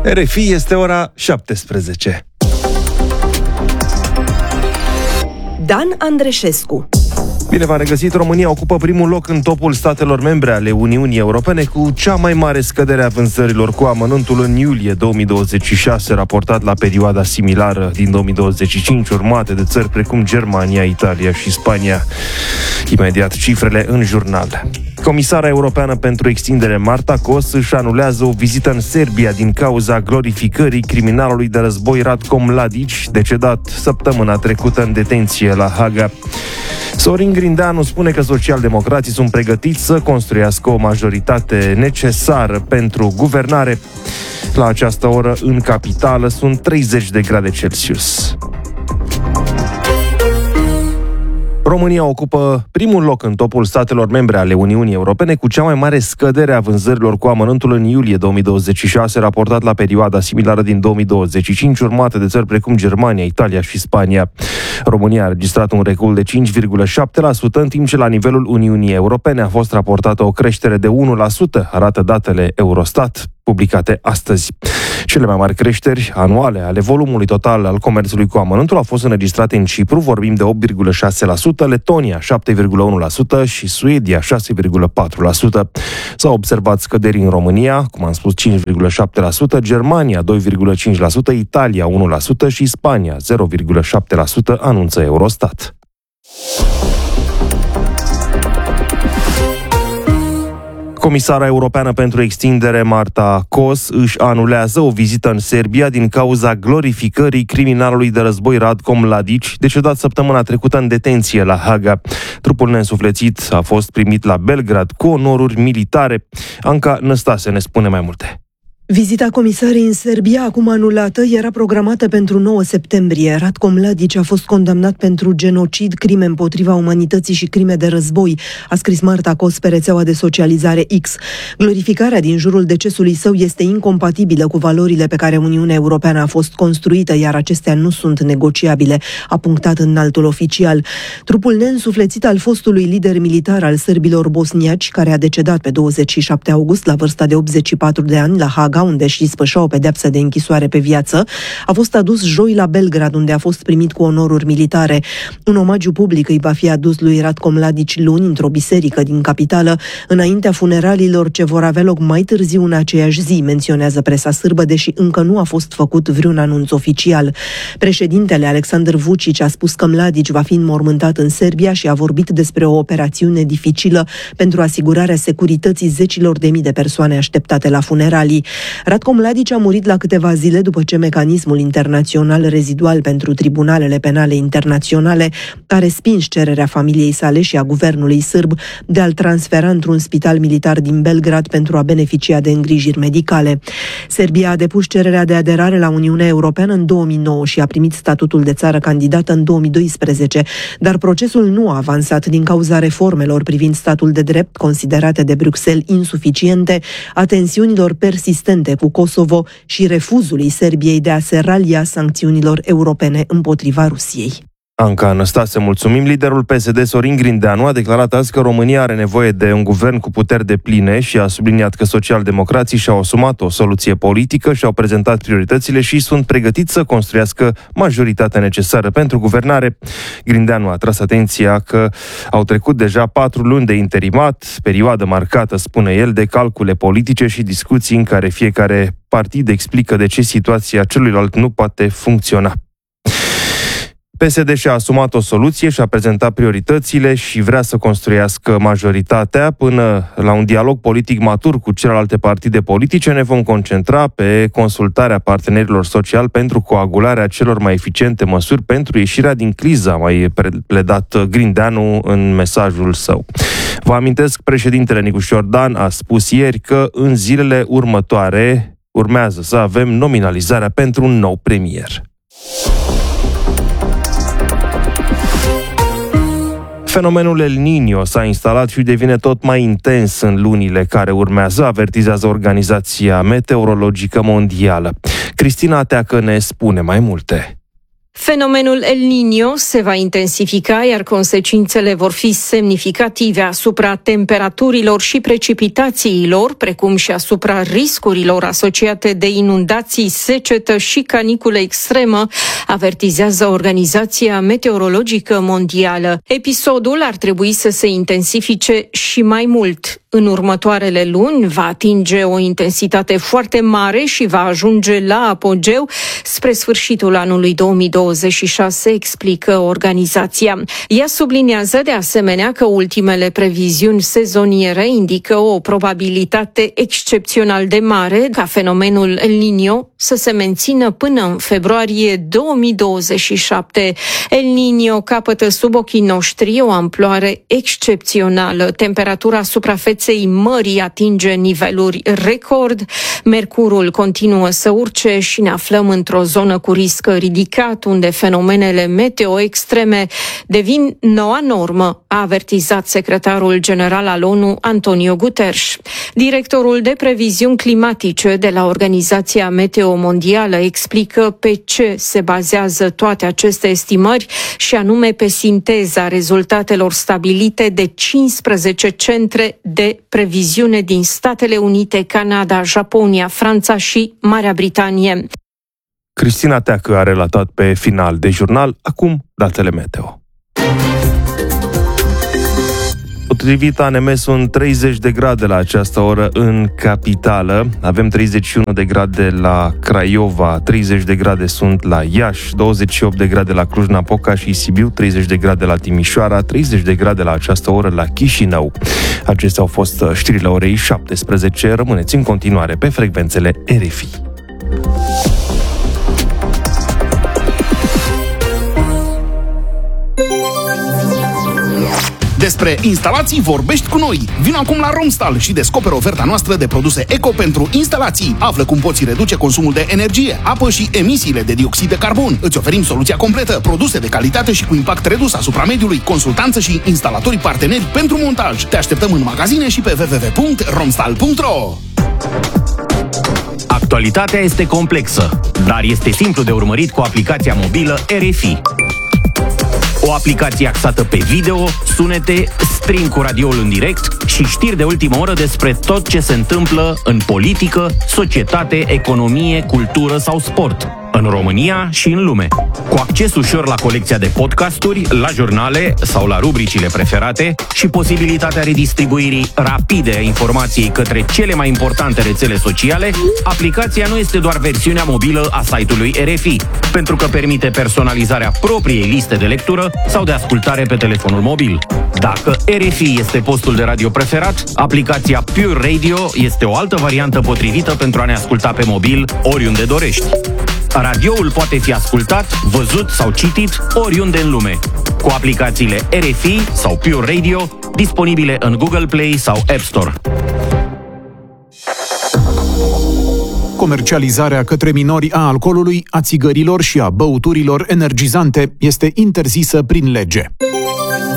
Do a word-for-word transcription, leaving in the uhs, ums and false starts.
R F I, este ora șaptesprezece. Dan Andreșescu. Bine v-am regăsit. România ocupă primul loc în topul statelor membre ale Uniunii Europene cu cea mai mare scădere a vânzărilor cu amănuntul în iulie două mii douăzeci și șase, raportat la perioada similară din două mii douăzeci și cinci, urmate de țări precum Germania, Italia și Spania. Imediat cifrele în jurnal. Comisara Europeană pentru Extindere Marta Kos își anulează o vizită în Serbia din cauza glorificării criminalului de război Ratko Mladic, decedat săptămâna trecută în detenție la Haga. Sorin Grindeanu spune că socialdemocrații sunt pregătiți să construiască o majoritate necesară pentru guvernare. La această oră, în capitală, sunt treizeci de grade Celsius. România ocupă primul loc în topul statelor membre ale Uniunii Europene cu cea mai mare scădere a vânzărilor cu amănuntul în iulie două mii douăzeci și șase, raportat la perioada similară din două mii douăzeci și cinci, urmate de țări precum Germania, Italia și Spania. România a registrat un recul de cinci virgulă șapte la sută, în timp ce la nivelul Uniunii Europene a fost raportată o creștere de unu la sută, arată datele Eurostat publicate astăzi. Cele mai mari creșteri anuale ale volumului total al comerțului cu amănuntul au fost înregistrate în Cipru, vorbim de opt virgulă șase la sută, Letonia șapte virgulă unu la sută și Suedia șase virgulă patru la sută. S-au observat scăderi în România, cum am spus, cinci virgulă șapte la sută, Germania doi virgulă cinci la sută, Italia unu la sută și Spania zero virgulă șapte la sută, anunță Eurostat. Comisara Europeană pentru Extindere Marta Kos își anulează o vizită în Serbia din cauza glorificării criminalului de război Ratko Mladic, decedat săptămâna trecută în detenție la Haga. Trupul neînsuflețit a fost primit la Belgrad cu onoruri militare. Anca Năstase ne spune mai multe. Vizita comisarei în Serbia, acum anulată, era programată pentru nouă septembrie. Ratko Mladic a fost condamnat pentru genocid, crime împotriva umanității și crime de război, a scris Marta Kos pe rețeaua de socializare X. Glorificarea din jurul decesului său este incompatibilă cu valorile pe care Uniunea Europeană a fost construită, iar acestea nu sunt negociabile, a punctat înaltul oficial. Trupul neînsuflețit al fostului lider militar al sârbilor bosniaci, care a decedat pe douăzeci și șapte august la vârsta de optzeci și patru de ani la Haga, unde își dispășea o pedeapsă de închisoare pe viață, a fost adus joi la Belgrad, unde a fost primit cu onoruri militare. Un omagiu public îi va fi adus lui Ratko Mladic luni într-o biserică din capitală, înaintea funeraliilor ce vor avea loc mai târziu în aceeași zi, menționează presa sârbă, deși încă nu a fost făcut vreun anunț oficial. Președintele Aleksandar Vučić a spus că Mladic va fi înmormântat în Serbia și a vorbit despre o operațiune dificilă pentru asigurarea securității zecilor de mii de persoane așteptate la funeralii. Ratko Mladic a murit la câteva zile după ce mecanismul internațional rezidual pentru tribunalele penale internaționale a respins cererea familiei sale și a guvernului sârb de a-l transfera într-un spital militar din Belgrad pentru a beneficia de îngrijiri medicale. Serbia a depus cererea de aderare la Uniunea Europeană în două mii nouă și a primit statutul de țară candidată în două mii doisprezece, dar procesul nu a avansat din cauza reformelor privind statul de drept, considerate de Bruxelles insuficiente, a tensiunilor persistente cu Kosovo și refuzului Serbiei de a se ralia sancțiunilor europene împotriva Rusiei. Anca Năstase, mulțumim. Liderul P S D, Sorin Grindeanu, a declarat azi că România are nevoie de un guvern cu puteri depline și a subliniat că socialdemocrații și-au asumat o soluție politică, și-au prezentat prioritățile și sunt pregătiți să construiască majoritatea necesară pentru guvernare. Grindeanu a tras atenția că au trecut deja patru luni de interimat, perioadă marcată, spune el, de calcule politice și discuții în care fiecare partid explică de ce situația celuilalt nu poate funcționa. P S D și-a asumat o soluție, și-a prezentat prioritățile și vrea să construiască majoritatea. Până la un dialog politic matur cu celelalte partide politice, ne vom concentra pe consultarea partenerilor sociali pentru coagularea celor mai eficiente măsuri pentru ieșirea din criză, a mai pledat Grindeanu în mesajul său. Vă amintesc, președintele Nicușor Dan a spus ieri că în zilele următoare urmează să avem nominalizarea pentru un nou premier. Fenomenul El Niño s-a instalat și devine tot mai intens în lunile care urmează, avertizează Organizația Meteorologică Mondială. Cristina Teacă ne spune mai multe. Fenomenul El Niño se va intensifica, iar consecințele vor fi semnificative asupra temperaturilor și precipitațiilor, precum și asupra riscurilor asociate de inundații, secetă și caniculă extremă, avertizează Organizația Meteorologică Mondială. Episodul ar trebui să se intensifice și mai mult. În următoarele luni va atinge o intensitate foarte mare și va ajunge la apogeu spre sfârșitul anului două mii douăzeci și șase, explică organizația. Ea subliniază de asemenea că ultimele previziuni sezoniere indică o probabilitate excepțional de mare ca fenomenul El Niño să se mențină până în februarie două mii douăzeci și șapte. El Niño capătă sub ochii noștri o amploare excepțională. Temperatura suprafeței mării atinge niveluri record, mercurul continuă să urce și ne aflăm într-o zonă cu risc ridicat, unde fenomenele meteo extreme devin noua normă, a avertizat secretarul general al ONU, Antonio Guterres. Directorul de previziuni climatice de la Organizația Meteo Mondială explică pe ce se bazează toate aceste estimări și anume pe sinteza rezultatelor stabilite de cincisprezece centre de previziune din Statele Unite, Canada, Japonia, Franța și Marea Britanie. Cristina Teacă a relatat pe final de jurnal, acum datele meteo. Potrivit A N M, sunt treizeci de grade la această oră în capitală. Avem treizeci și unu de grade la Craiova, treizeci de grade sunt la Iași, douăzeci și opt de grade la Cluj-Napoca și Sibiu, treizeci de grade la Timișoara, treizeci de grade la această oră la Chișinău. Acestea au fost știrile orei șaptesprezece. Rămâneți în continuare pe frecvențele R F I. Despre instalații vorbești cu noi. Vino acum la Romstal și descoperă oferta noastră de produse eco pentru instalații. Află cum poți reduce consumul de energie, apă și emisiile de dioxid de carbon. Îți oferim soluția completă, produse de calitate și cu impact redus asupra mediului, consultanță și instalatorii parteneri pentru montaj. Te așteptăm în magazine și pe w w w punct romstal punct r o. Actualitatea este complexă, dar este simplu de urmărit cu aplicația mobilă R F I. O aplicație axată pe video, sunete, stream cu radioul în direct și știri de ultimă oră despre tot ce se întâmplă în politică, societate, economie, cultură sau sport, în România și în lume. Cu acces ușor la colecția de podcasturi, la jurnale sau la rubricile preferate și posibilitatea redistribuirii rapide a informației către cele mai importante rețele sociale, aplicația nu este doar versiunea mobilă a site-ului R F I, pentru că permite personalizarea propriei liste de lectură sau de ascultare pe telefonul mobil. Dacă R F I este postul de radio preferat, aplicația Pure Radio este o altă variantă potrivită pentru a ne asculta pe mobil oriunde dorești. Radioul poate fi ascultat, văzut sau citit oriunde în lume, cu aplicațiile R F I sau Pure Radio, disponibile în Google Play sau App Store. Comercializarea către minori a alcoolului, a țigărilor și a băuturilor energizante este interzisă prin lege.